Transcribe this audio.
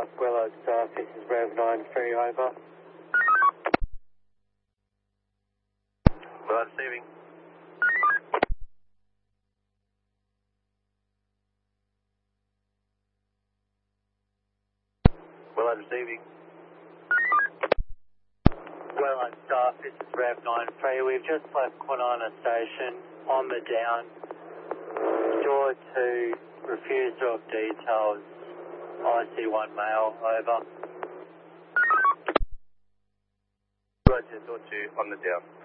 Willow Staff, this is Rev 93, over. Willow receiving. Willow receiving. Willow Staff, this is Rev 93. We've just left Kwinana Station on the down. Door 2, refusal of details. IC1 male, over. Roger, door 2 on the down.